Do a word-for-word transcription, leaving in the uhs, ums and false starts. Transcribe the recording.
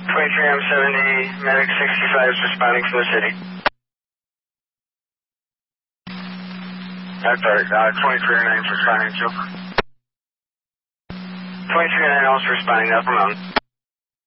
twenty-three M seventy, medic sixty-five is responding from the city. That's right, uh, twenty-three oh nine is responding too. twenty-three oh nine also responding, Upper Mountain.